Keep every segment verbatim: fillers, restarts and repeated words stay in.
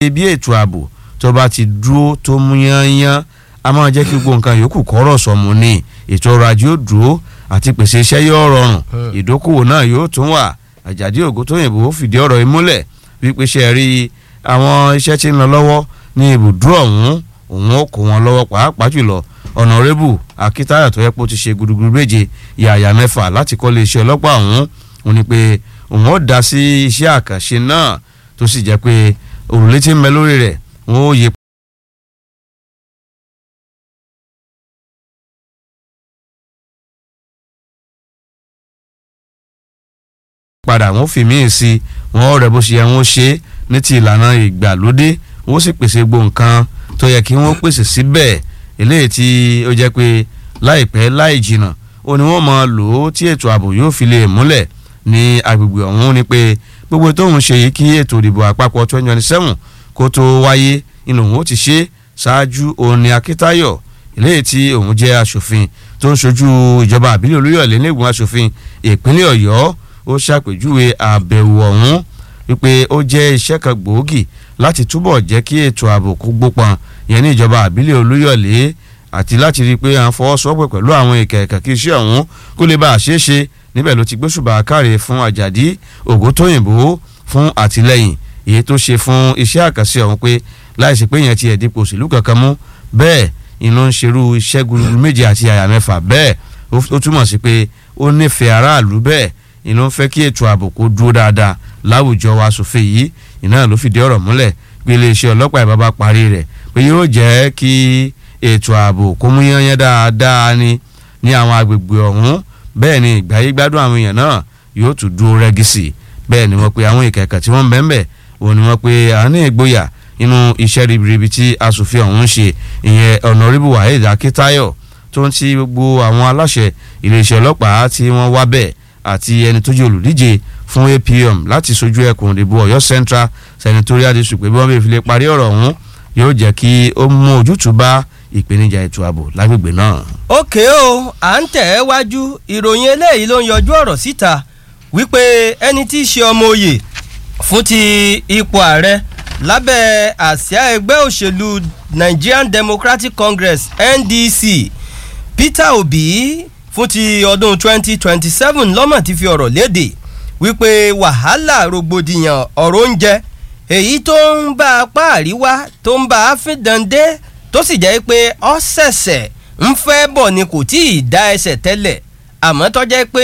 bí ètò ààbò tó bá ti dúró tó mú yányán a máa jẹ́ kí gbogbo nǹkan yòókù kọ́rọ̀ sọ̀mù ni ètò ọrọ̀ ajé ó dúró àti pèsè iṣẹ́ yóò rọrùn ìdókòwò náà yóò tún wà. Àjàdí Ògúntóyìnbó fìdí ọ̀rọ̀ yìí múlẹ̀ wípé ṣe rí àwọn iṣẹ́ tí ń lọ lọ́wọ́ ní ibùdó ọ̀hún òun ó kó wọn lọ́wọ́ pàápàá jùlọ Honorable Akíntayọ̀ tó yẹ kó ti ṣe gudugudu méje yàyà mẹ́fà láti kọ́ lé iṣẹ́ ọlọ́pàá ọ̀hún òun ni pé òun ó dá sí iṣẹ́ àkànṣe náà tó sì jẹ́ pé òrùlé tí ń bẹ lórí rẹ̀ wọ́n ó yẹ padà wọ́n fi míì sí wọ́n rẹ̀ bó ṣe yẹ wọ́n ṣe ní ti ìlànà ìgbàlódé wọ́n sì pèsè gbogbo nǹkan tó yẹ kí wọ́n pèsè síbẹ̀ eléyìí tí ó jẹ́ pé láìpẹ́ láì jìnnà ó ní wọ́n máa lò ó tí ètò ààbò yóò fi lè múlẹ̀ ní agbègbè ọ̀hún ni pé gbogbo tóun ṣe yìí kí ètò ìdìbò àpapọ̀ twenty twenty seven kó tó wáyé inú òun ó ti ṣe ṣáájú òun ni Akíntayọ̀ eléyìí tí òun jẹ́ aṣòfin tó ń ṣojú ìjọba àbílẹ̀ Olúyọ̀lé nígbìmọ̀ aṣòfin ìpínlẹ̀ Ọ̀yọ́ ó ṣàpèjúwe àbẹ̀wò ọ̀hún wípé ó jẹ́ iṣẹ́ kan gbòógì láti túbọ̀ jẹ́ kí ètò ààbò kó gbópọn yẹn ní ìjọba àbílẹ̀ Olúyọ̀lé àti láti rí i pé à ń fọwọ́sowọ́pọ̀ pẹ̀lú àwọn ìkẹ̀kẹ̀ kí iṣẹ́ ọ̀hún kó lè bá a ṣeé ṣe níbẹ̀ ló ti gbóṣùbà káre fún Àjàdí Ògúntóyìnbó fún àtìlẹ́yìn èyí tó ṣe fún iṣẹ́ àkànṣe ọ̀hún pé láìsí pé yẹn ti ẹ̀ dípò òṣèlú kankan mú bẹ́ẹ̀ inú ń ṣerú iṣẹ́ gudugudu méje àti àyà mẹ́fà bẹ́ẹ̀ ó túmọ̀ sí pé ó nífẹ̀ẹ́ aráàlú bẹ́ẹ̀ inú ń fẹ́ kí ètò ààbò kó dúró dáadáa láwùjọ wa sòfin yìí iná ló fìdí ọ̀rọ̀ múlẹ̀ pé iléeṣẹ́ ọlọ́pàá ìbábá parí rẹ̀ pé yóò jẹ́ kí ètò ààbò kó mú yányán dáadáa ní ní àwọn agbègbè ọ̀hún bẹ́ẹ̀ ni ìgbáyé gbádùn àwọn èèyàn náà yóò tún dúró rẹ́gísì bẹ́ẹ̀ ni wọ́n pe àwọn ìkẹ̀kẹ̀ tí wọ́n ń bẹ́ẹ̀ òun ni wọ́n pe àánú ìgboyà nínú iṣẹ́ ribiribi tí asòfin ọ̀hún ń ṣe ìyẹn Honorable Waheed Akíntayọ̀ tó ń ti gbogbo àwọn aláṣẹ iléeṣẹ́ ọlọ́pàá tí wọ́n wá bẹ́ẹ̀ àti ẹni tó jẹ́ olùdíje fún A P M láti sojú ẹkùn ìdìbò Ọ̀yọ́ Central Senatorial District pé bí wọ́n bẹ fi lè parí ọ̀rọ̀ ọ̀hún yóò jẹ́ kí ó mú ojútùú bá ìpèníjà ètò ààbò lágbègbè náà. òkè o à ń tẹ̀ ẹ́ wájú ìròyìn eléyìí ló ń yọjú ọ̀rọ̀ síta wípé ẹni tí í ṣe ọmọ oyè fún ti ipò ààrẹ lábẹ́ àsíá ẹgbẹ́ òṣèlú Nigerian Democratic Congress N D C Peter Obi fún ti ọdún twenty twenty seven lọ́mọ̀ ti fi ọ̀rọ̀ léde wípé wàhálà rògbòdìyàn ọ̀rọ̀ oúnjẹ èyí tó ń bá apá àríwá tó ń bá àfíndàndé tó sì jẹ́ pé ó ṣẹ̀ṣẹ̀ ń fẹ́ bọ̀ ni kò tí ì dá ẹsẹ̀ tẹ́lẹ̀ àmọ́ tó jẹ́ pé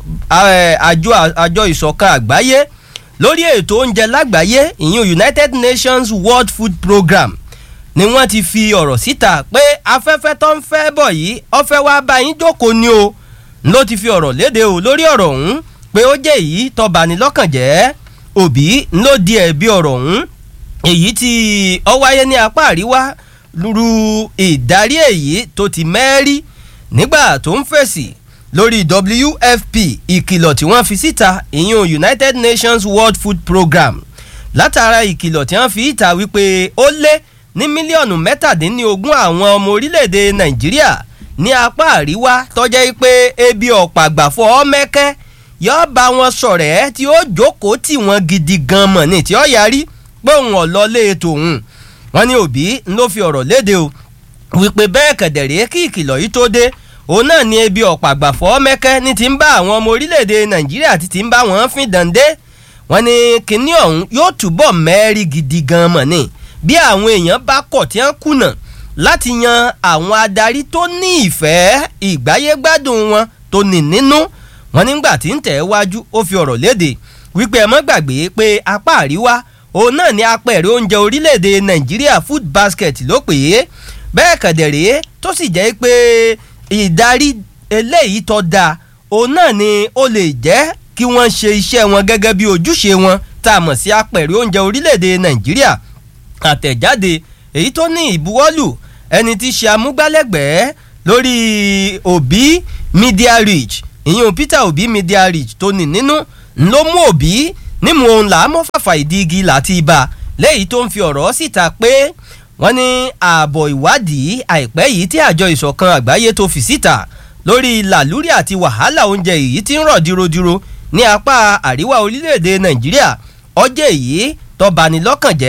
àjọ àjọ ìṣọ̀kan àgbáyé lórí ètò oúnjẹ lágbàáyé ìyún United Nations World Food Program ni wọ́n ti fi ọ̀rọ̀ síta pé afẹ́fẹ́ tó ń fẹ́ bọ̀ yìí ó fẹ́ wá bá yín jókòó ni o ló ti fi ọ̀rọ̀ léde o lórí ọ̀rọ̀ ọ̀hún pé ó jẹ́ èyí tó bani lọ́kàn jẹ́ Òbí ló di ẹ̀bi ọ̀rọ̀ ọ̀hún èyí tí ó wáyé ní apá àríwá lóru ìdarí èyí tó ti mẹ́rí nígbà tó ń fèsì lórí W F P ìkìlọ̀ tí wọ́n fi síta ìyún United Nations World Food Program látara ìkìlọ̀ tí wọ́n fi síta wípé ó lé ní mílíọ̀nù mẹ́tàdínlógún àwọn ọmọ orílẹ̀-èdè Nàìjíríà ní apá àríwá tó jẹ́ pé ebi ọ̀pàgbàfọ́ ọmẹ́kẹ́ yóò bá wọn ṣọ̀rẹ́ tí ó jókòó tí wọ́n gidi gan mọ̀ ní tí ó yarí pé òun ọ̀lọ́lé tòun wọ́n ní Òbí ló fi ọ̀rọ̀ léde o wípé bẹ́ẹ̀ kẹ̀dẹ̀rẹ́ kí ìkìlọ̀ yìí tó dé òun náà ní ebi ọ̀pàgbàfọ́ mẹ́kẹ́ ní ti ń bá àwọn ọmọ orílẹ̀-èdè Nàìjíríà ti ti ń bá wọn fín dàndé wọ́n ní kinní ọ̀hún yóò túbọ̀ mẹ́rí gidi gan mọ̀ ní bí àwọn èèyàn bá kọ̀ tí wọ́n kùnà láti yan àwọn adarí tó ní ìfẹ́ ìgbáyégbádùn wọn tó ní nínú wọn nígbà tí ń tẹ̀ wájú ó fi ọ̀rọ̀ léde wípé ẹ má gbàgbé pé apá àríwá òun náà ní apẹ̀rẹ̀ oúnjẹ orílẹ̀-èdè Nàìjíríà food basket ló pè é bẹ́ẹ̀ kẹ̀dẹ̀rẹ́ tó sì jẹ́ pé ìdarí eléyìí tó dáa òun náà ni ó lè jẹ́ kí wọ́n ṣe iṣẹ́ wọn gẹ́gẹ́ bí ojúṣe wọn tá a mọ̀ sí apẹ̀rẹ̀ oúnjẹ orílẹ̀-èdè Nàìjíríà àtẹ̀jáde èyí tó ní ìbuwọ́lù ẹni tí ṣe amúgbálẹ́gbẹ̀ẹ́ lórí Òbí Media Reach ìyẹn Peter Obi Media Reach tó ní nínú ló mú Òbí nímú òun là á mọ́ fàfà ìdí igi láti ibà léyìí tó ń fi ọ̀rọ̀ síta pé wọ́n ní ààbọ̀ ìwádìí àìpẹ́ yìí tí àjọ ìṣọ̀kan àgbáyé tó fi síta lórí làlúrí àti wàhálà oúnjẹ yìí tí ń rọ̀ dírodíro ní apá àríwá orílẹ̀-èdè Nàìjíríà ọjọ́ èyí tó bani lọ́kàn jẹ́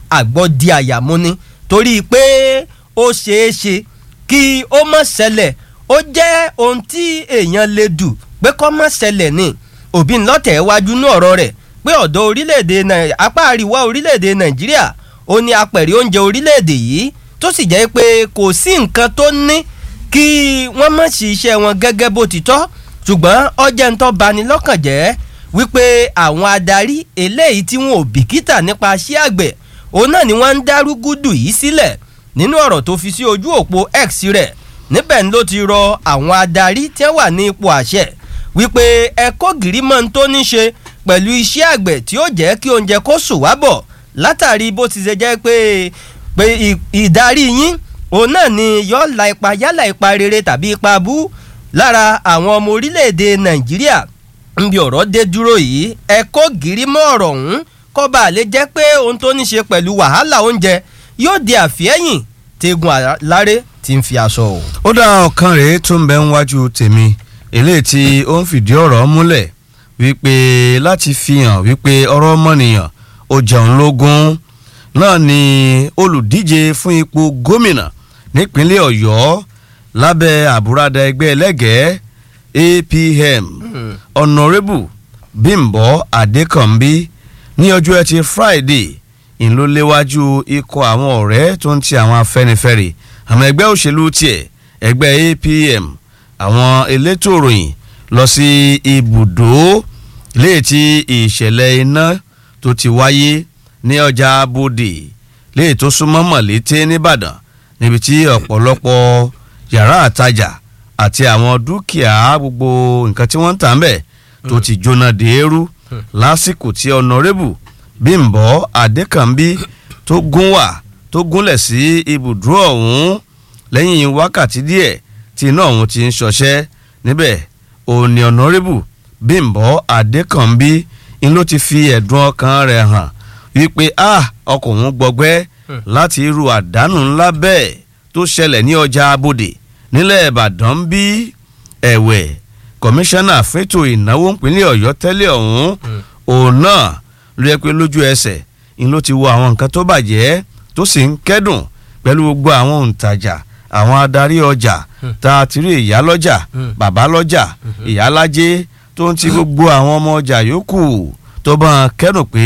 àgbọ̀dì àyàmú ni torí pé ó ṣeé ṣe kí ó má ṣẹlẹ̀ ó jẹ́ ohun tí èèyàn lè dù pé kó má ṣẹlẹ̀ ni òbí ńlọ́tẹ̀ wájú ní ọ̀rọ̀ rẹ̀ pé ọ̀dọ̀ orílẹ̀-èdè apá àríwá orílẹ̀-èdè nàìjíríà ó ní apẹ̀rẹ̀ oúnjẹ orílẹ̀-èdè yìí tó sì jẹ́ pé kò sí nǹkan tó ní kí wọ́n má ṣe iṣẹ́ wọn gẹ́gẹ́ bó ti tọ́ ṣùgbọ́n ọjẹ́ ń tọ́ bani lọ́kàn jẹ́ wípé àwọn adarí eléyìí tí wọn ò bìkítà nípa iṣẹ́ àgbẹ̀ òun náà ni wọ́n ń dárúgúdù yìí sílẹ̀ nínú ọ̀rọ̀ tó fi sí ojú òpó X rẹ̀ níbẹ̀ ni ló ti rọ àwọn adarí tí wọ́n wà ní ipò àṣẹ wípé ẹ̀kọ́ gírímọ̀ tó ní ṣe pẹ̀lú iṣẹ́ àgbẹ̀ tí ó jẹ́ kí oúnjẹ kó sùn wá bọ̀ látàrí bó ti ṣe jẹ́ pé pé ìdarí yín òun náà ni yọ́ la ipa yálà ipa rere tàbí ipa bú lára àwọn ọmọ orílẹ̀-èdè Nàìjíríà ń bí ọ̀rọ̀ dé dúró yìí ẹ̀kọ́ gírímọ̀ ọ̀rọ̀ ọ̀hún kó bá lè jẹ́ pé ohun tó ní ṣe pẹ̀lú wàhálà oúnjẹ yóò di àfihẹ́yìn tegun aláré tí ń fi aṣọ o. ó dá ọ̀kan rèé tó ń bẹ níwájú tèmi eléyìí tí ó ń fìdí ọ̀rọ̀ múlẹ̀ wípé láti fi hàn wípé ọ̀rọ̀ ọmọnìyàn ó jẹun lógún náà ni olùdíje fún ipò gómìnà nípínlẹ̀ Ọ̀yọ́ lábẹ́ àbúradà ẹgbẹ́ ẹlẹ́gẹ̀ẹ́ A P M Honourable Bímbọ́ Adékànbí ní ọjọ́ ẹtì Friday ń ló léwájú ikọ̀ àwọn ọ̀rẹ́ tó ń ti àwọn Afẹ́nifẹ́re àwọn ẹgbẹ́ òṣèlú tiẹ̀ ẹgbẹ́ A P M àwọn elétò ìròyìn lọ sí ibùdó léètì ìṣẹ̀lẹ̀ iná tó ti wáyé ní ọjà Bódè léè tó súnmọ́ Mọ̀lété nìbàdàn níbi tí ọ̀pọ̀lọpọ̀ yàrá àtajà àti àwọn dúkìá gbogbo nǹkan tí wọ́n ń tà ń bẹ̀ tó ti jóná dèrú lásìkò tí Honourable Bímbọ́ Adékànbí tó gún wà tó gúnlẹ̀ sí ibùdó ọ̀hún lẹ́yìn wákàtí díẹ̀ tí iná ọ̀hún ti ń ṣọṣẹ́ níbẹ̀ òní Honourable Bímbọ́ Adékànbí ń ló ti fi ẹ̀dùn ọkàn rẹ̀ hàn wípé ah ọkọ̀ òun gbọgbẹ́ láti irú àdánù ńlá bẹ́ẹ̀ tó ṣẹlẹ̀ ní ọjà Bódè nílẹ̀ Ìbàdàn bí ẹ̀wẹ̀ kọmíṣánná fẹ́tò ìnáwó ìpínlẹ̀ Ọ̀yọ́ tẹ́lẹ̀ ọ̀hún òun náà ló yẹ pé lójú ẹsẹ̀ ń ló ti wo àwọn nǹkan tó bàjẹ́ tó sì ń kẹ́dùn pẹ̀lú gbogbo àwọn òǹtajà àwọn adarí ọjà tá a ti rí ìyá lọ́jà bàbá lọ́jà ìyálájé tó ń ti gbogbo àwọn ọmọ ọjà yòókù tó bá kẹ́dùn pé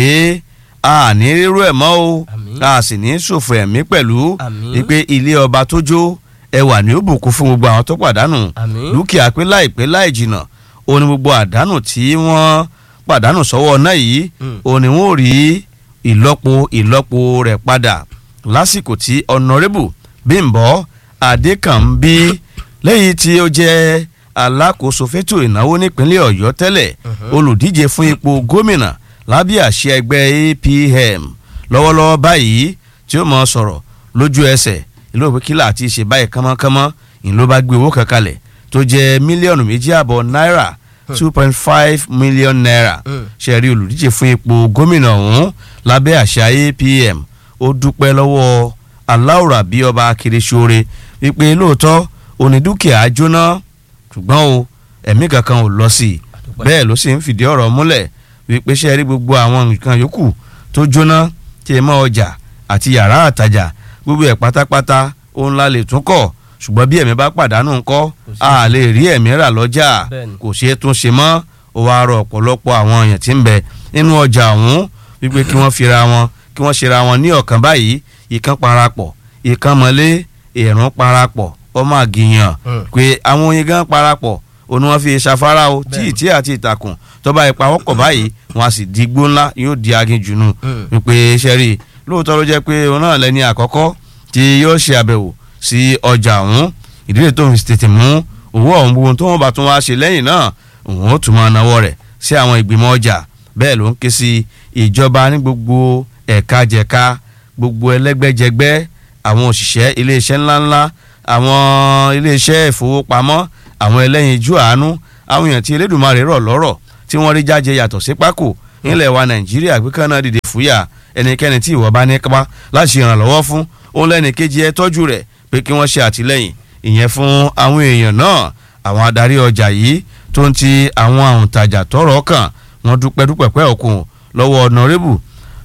a ní rírú ẹ̀ mọ́ o a sì ní ṣòfò ẹ̀mí pẹ̀lú wípé ilé ọba tó jó ẹwà ní ó bùkún fún gbogbo àwọn tó pàdánù dúkìá pé láìpẹ́ láì jìnnà ó ní gbogbo àdánù tí wọ́n pàdánù sọ́wọ́ náà yìí ó ní wọ́n rí ìlọ́po ìlọ́po rẹ̀ padà lásìkò tí Honourable Bímbọ́ Adékànbí lẹ́yìn tí ó jẹ́ alákòóso fétò ìnáwó nípínlẹ̀ Ọ̀yọ́ tẹ́lẹ̀ olùdíje fún ipò gómìnà lábẹ́ àṣẹ ẹgbẹ́ A P M lọ́wọ́lọ́wọ́ báyìí tí ó mọ̀ sọ̀rọ̀ lójú ẹsẹ̀ ìlú òpin kílà àti ìṣe báyìí kánmọ́kánmọ́ ìlú bá gbé owó kan kalẹ̀ tó jẹ́ mílíọ̀nù méjì àbọ̀ náírà two point five million naira ṣe rí olùdíje fún ipò gómìnà ọ̀hún lábẹ́ àṣà A P M ó dúpẹ́ lọ́wọ́ aláwòrán bí ọba akérésìore wípé lóòótọ́ onídùkìá jóná ṣùgbọ́n o ẹ̀mí kankan ò lọ sí i bẹ́ẹ̀ ló sì ń fìdí ọ̀rọ̀ múlẹ̀ wípé ṣe rí gbogbo àwọn nǹkan yòókù tó jóná tí ẹ mọ́ ọjà àti yàrá àtajà gbogbo ẹ̀ pátápátá òun la lè tún kọ̀ ṣùgbọ́n bí ẹ̀mí bá pàdánù ńkọ́ a lè rí ẹ̀mí rà lọ́jà kò ṣeé tún ṣe mọ́ ó wá rọ ọ̀pọ̀lọpọ̀ àwọn èèyàn tí ń bẹ nínú ọjà ọ̀hún wípé kí wọ́n fira wọn kí wọ́n ṣera wọn ní ọ̀kan báyìí ìkan parapọ̀ ìkan mọ́lé èrún parapọ̀ ọmọ àgìyàn pé àwọn oyin gan parapọ̀ òun wọn fi ṣàfárá o tí ìtí àti ìtàkùn tọ́ba ìpawọ́pọ̀ báyìí wọn a sì di igbó ńlá yóò di aginjù nù wípé sẹ́rí lóòótọ́ ló jẹ́ pé òun náà lẹ́ni àkọ́kọ́ tí yóò ṣe àbẹ̀wò sí ọjà ọ̀hún ìdílé tó ń fi tètè mú owó ọ̀hún gbogbo tó wọ́n bá tún wá ṣe lẹ́yìn náà òun ó tún máa náwó rẹ̀ sí àwọn ìgbìmọ̀ ọjà bẹ́ẹ̀ ló ń ké sí ìjọba ní gbogbo ẹ̀ka jẹ̀ka gbogbo ẹlẹ́gbẹ́jẹgbẹ́ àwọn òṣìṣẹ́ iléeṣẹ́ ńláńlá àwọn iléeṣẹ́ ìfowópamọ́ àwọn ẹlẹ́yinjú àánú àwọn èèyàn tí Elédùmarè rọ̀ lọ́rọ̀ tí wọ́n rí jáde yàtọ̀ sí pákó nílẹ̀ wa Nàìjíríà pé kán náà dìde fúyà ẹnikẹ́ni tí ìwọ bá ní kápá láti ìrànlọ́wọ́ fún òun lẹ́ni kejì ẹ tọ́jú rẹ̀ pé kí wọ́n ṣe àtìlẹ́yìn ìyẹn fún àwọn èèyàn náà àwọn adarí ọjà yìí tó ń ti àwọn àwùntajà tọ́rọ̀ kàn wọ́n dúpẹ́ dúpẹ́ pẹ́ òkun lọ́wọ́ Honourable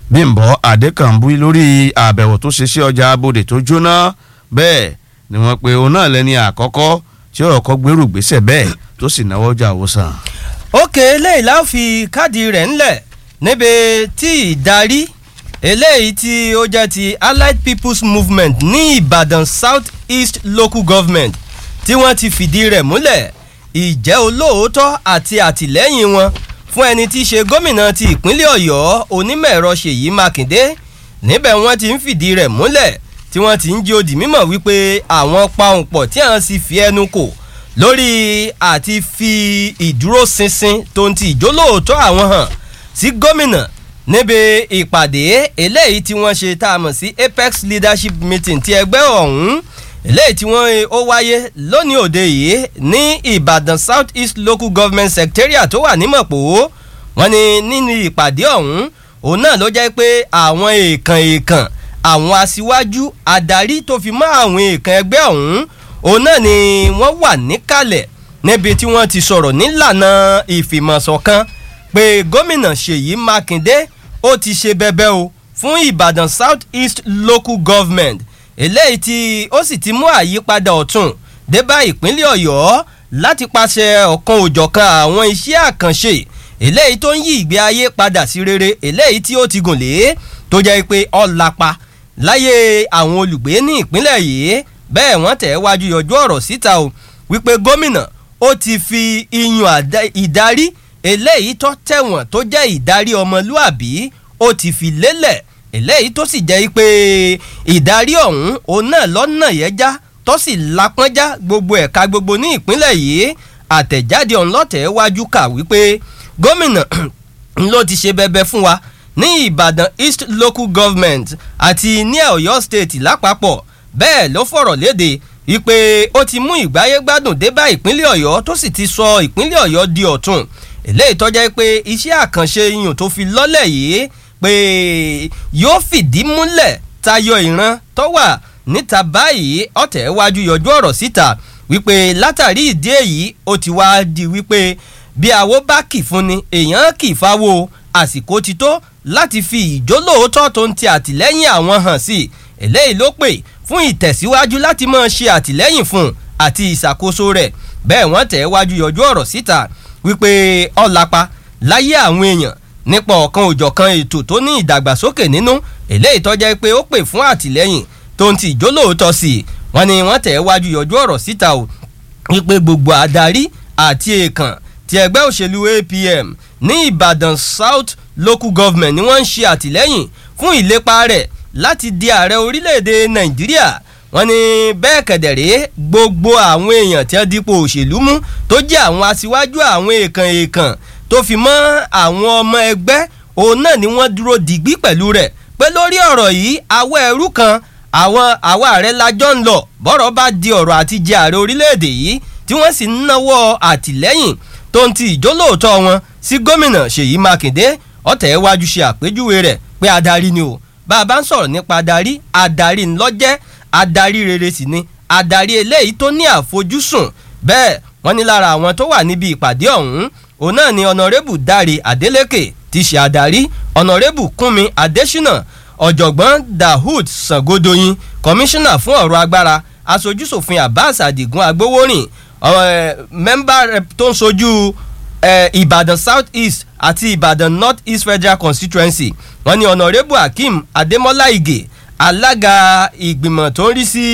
Bímbọ́ Adékànbí lórí àbẹ̀wò tó ṣe sí ọjà abodè tó jóná bẹ́ẹ̀ ni wọ́n pe òun náà lẹ́ni àkọ́kọ́ tí ọkọ̀ gbèrú gbèsè bẹ́ẹ̀ tó sì náwó ọjà àwòsàn. òkè eléyìí láò fi káàdì rẹ̀ ńlẹ̀ níbi tí ìdarí eléyìí tí ó jẹ́ ti Allied People's Movement ní Ìbàdàn South East Local Government tí wọ́n ti fìdí rẹ̀ múlẹ̀ ìjẹ́ olóòótọ́ àti àtìlẹ́yìn wọn fún ẹni tí í ṣe gómìnà ti ìpínlẹ̀ Ọ̀yọ́ onímọ̀-ẹ̀rọ Ṣèyí Mákindé níbẹ̀ wọ́n ti ń fìdí rẹ̀ múlẹ̀ tí wọ́n ti ń jí ó di mímọ̀ wípé àwọn pahùn pọ̀ tí àwọn sì fi ẹnu kò lórí àti fi ìdúróṣinṣin tó ń ti ìjólóòótọ́ àwọn hàn sí gómìnà níbi ìpàdé eléyìí tí wọ́n ṣe tá a mọ̀ sí Apex Leadership Meeting ti ẹgbẹ́ ọ̀hún eléyìí tí wọ́n ó wáyé lónìí òde yìí ní Ìbàdàn South East Local Government Secretariat tó wà ní Mọ̀pó wọ́n ní nínú ìpàdé ọ̀hún òun náà ló jẹ́ pé àwọn èèkàn èèkàn àwọn aṣíwájú adarí tó fi mọ́ àwọn èèkàn ẹgbẹ́ ọ̀hún òun náà ni wọ́n wà níkàlẹ̀ níbi tí wọ́n ti sọ̀rọ̀ nílànà ìfìmọ̀ṣọ̀kan pé gómìnà Ṣèyí Mákindé ó ti ṣe bẹbẹ o fún Ìbàdàn South East Local Government eléyìí tí ó sì ti mú àyípadà ọ̀tun dé bá ìpínlẹ̀ Ọ̀yọ́ láti pàṣẹ ọ̀kan òjọ̀kan àwọn iṣẹ́ àkànṣe eléyìí tó ń yí ìgbé ayé padà sí rere eléyìí tí ó ti gùn lé tó jẹ́ pé ọ̀làpá láyé àwọn olùgbé ní ìpínlẹ̀ yìí bẹ́ẹ̀ wọ́n tẹ̀ wájú yọjú ọ̀rọ̀ síta o wípé gómìnà ó ti fi iyùn ìdarí eléyìí tó tẹ̀wọ̀n tó jẹ́ ìdarí ọmọlúàbí ó ti fi lélẹ̀ eléyìí tó sì jẹ́ pé ìdarí ọ̀hún òun náà lọ́nà yẹn já tó sì lápọ́njá gbogbo ẹ̀ka gbogbo ní ìpínlẹ̀ yìí àtẹ̀jáde ọ̀hún lọ́tẹ̀ wájú kà wípé gómìnà ló ti ṣe bẹbẹ fún wa ní Ìbàdàn East Local Government àti ní Ọ̀yọ́ State lápapọ̀ bẹ́ẹ̀ ló fọ̀rọ̀ léde wípé ó ti mú ìgbáyégbádùn dé bá ìpínlẹ̀ Ọ̀yọ́ tó sì ti sọ ìpínlẹ̀ Ọ̀yọ́ di ọ̀tun eléyìí tó jẹ́ pé iṣẹ́ àkànṣe iyùn tó fi lọ́lẹ̀ yìí pé yóò fìdí múlẹ̀ tayọ ìran tó wà níta báyìí ọ̀tẹ̀ wájú yọjú ọ̀rọ̀ síta wípé látàrí ìdí èyí ó ti wá di wípé bí àwo bá kì fún ni èèyàn kì fáwo àsìkò ti tó láti fi ìjólóòótọ́ tó ń ti àtìlẹ́yìn àwọn hàn sí eléyìí ló pè fún ìtẹ̀síwájú láti máa ṣe àtìlẹ́yìn fún àti ìṣàkóso rẹ̀ bẹ́ẹ̀ wọ́n tẹ̀ wájú yọjú ọ̀rọ̀ síta wípé ọ̀làpá láyé àwọn èèyàn nípa ọ̀kan òjọ̀kan ètò tó ní ìdàgbàsókè nínú eléyìí tó jẹ́ pé ó pè fún àtìlẹ́yìn tó ń ti ìjólóòótọ́ sí wọ́n ní wọ́n tẹ̀ wájú yọjú ọ̀rọ̀ síta o wípé gbogbo adarí àti èèkàn ti ẹgbẹ́ òṣèlú A P M ní Ìbàdàn South Local Government ni wọ́n ń ṣe àtìlẹ́yìn fún ìlépa rẹ̀ láti di ààrẹ orílẹ̀-èdè Nàìjíríà wọ́n ní bẹ́ẹ̀ kẹ̀dẹ̀rẹ́ gbogbo àwọn èèyàn tí wọ́n dípò òṣèlú mú tó jẹ́ àwọn aṣíwájú àwọn èèkàn èèkàn tó fi mọ́ àwọn ọmọ ẹgbẹ́ òun náà ni wọ́n dúró dìgbí pẹ̀lú rẹ̀ pé lórí ọ̀rọ̀ yìí àwọ̀ ẹrú kan àwọn àwa ààrẹ lájọ́ ń lọ bọ́rọ̀ bá di ọ̀rọ̀ àti jẹ ààrẹ orílẹ̀-èdè yìí tí wọ́n sì ń náwó àtìlẹ́yìn tó ń ti ìjólóòótọ́ wọn sí gómìnà Ṣèyí Mákindé ọ̀tẹ̀ wájú ṣe àpèjúwe rẹ̀ pé adarí ni o bá a bá ń sọ̀rọ̀ nípa adarí adarí ńlọ́jẹ́ adarí rere sì ni adarí eléyìí tó ní àfojúsùn bẹ́ẹ̀ wọ́n ní lára àwọn tó wà níbi ìpàdé ọ̀hún òun náà ni ọ̀nàrẹ́bù Dáre Adélékè ti ṣe adarí ọ̀nàrẹ́bù Kúnmi Adésínà ọ̀jọ̀gbọ́n Dahoud Sangodoyin kọmíṣánná fún ọ̀rọ̀ agbára aṣojúṣòfin Abbas Adigun Agbowórin mẹ́mbà tó ń sojú Ìbàdàn South East àti Ìbàdàn North East Federal Constituency wọ́n ní ọ̀nàrẹ́bù Hakeem Adémọ́lá Ìgè alága ìgbìmọ̀ tó ń rí sí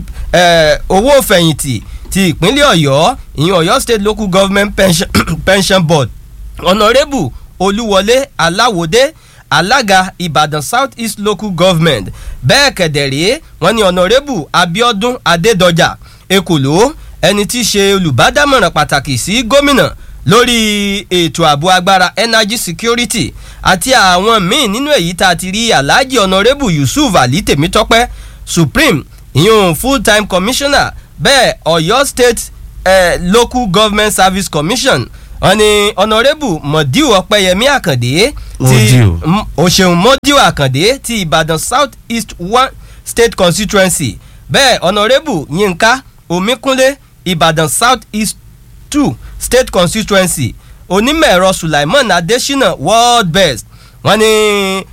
owó fẹ̀yìntì ti ìpínlẹ̀ Ọ̀yọ́ ìyẹn Ọ̀yọ́ State Local Government Pension, Pension Board ọ̀nàrẹ́bù Olúwọlé Aláwòdé alága Ìbàdàn South East Local Government bẹ́ẹ̀ kẹ̀dẹ̀rẹ́ wọ́n ní ọ̀nàrẹ́bù Abíọ́dún Adédọjà Ekòló ẹni tí í ṣe olùbádámọ̀ràn pàtàkì sí gómìnà lórí ètò ààbò agbára energy security àti àwọn míì nínú èyí tá a ti rí Alhaji ọ̀nàrẹ́bù Yusuf Ali Tèmítọ́pẹ́ Supreme ìyún full time commissioner bẹ́ẹ̀ Ọ̀yọ́ State eh, Local Government Service Commission wọ́n ní ọ̀nàrẹ́bù Mọ̀díù Ọpẹ́yẹmí Àkàndé ti òṣèlú Mọ̀díù Àkàndé ti Ìbàdàn South East one State Constituency bẹ́ẹ̀ ọ̀nàrẹ́bù Yínká Omíkúnlé Ìbàdàn South East two State Constituency onímọ̀-ẹ̀rọ Sulaiman Adesina World Best wọ́n ní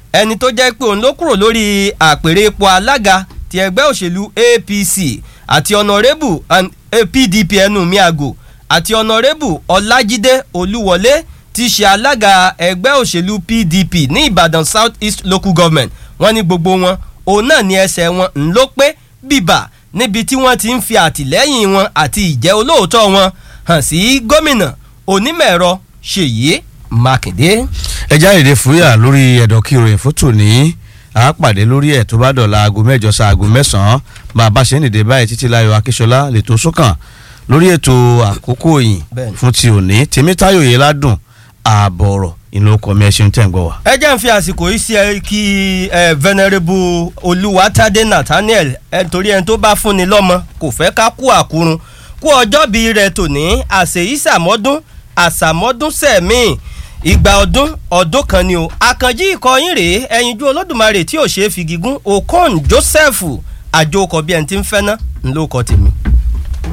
ẹni tó jẹ́ pé òun ló kúrò lórí àpèrè ipò alága ti ẹgbẹ́ òṣèlú A P C àti ọ̀nàrẹ́bù P D P ẹnu miago àti ọ̀nàrẹ́bù Ọlájídé Olúwọlé tí í ṣe alága ẹgbẹ́ òṣèlú P D P ní Ìbàdàn South East Local Government wọ́n ní gbogbo wọn òun náà ní ẹsẹ̀ wọn ń ló pé bíbà níbi tí wọ́n ti ń fi àtìlẹ́yìn wọn àti ìjẹ́ olóòótọ́ wọn hàn sí gómìnà onímọ̀-ẹ̀rọ Ṣèyí Mákindé. ẹ jáde fúyà lórí ẹ̀dọ̀ kí ìròyìn fún tòní a pàdé lórí ẹ̀ tó bá dọ̀la aago mẹ́jọ sa aago mẹ́sàn-án bàbá ṣe ń dìde báyìí títí láyọ̀ akíṣọlá lè tó sókàn lórí ètò àkókò yìí fún ti òní Tèmítáyọ̀ yìí ládùn ààbọ̀ ọ̀rọ̀ inú ọkọ̀ mi ẹ ṣeun tẹ̀ ń gbọ́ wa. ẹ jẹ́ ń fi àsìkò yìí sí ẹ kí ẹ venerable Olúwatádé Nathaniel ẹ torí ẹni tó bá fúnni lọ́mọ kò fẹ́ ká kú àkúrun kú ọjọ́bí rẹ̀ tòní àṣeyí sàmọ́dún àṣàmọ́dún sẹ̀mí ìgbà ọdún ọdún kan ni o àkànjí ìkọyín rèé ẹyinjú olódùmarè tí ò ṣeé fi gígùn Okon Joseph àjòkọ bí ẹni tí ń fẹ́ ná ńlọkọ tèmi.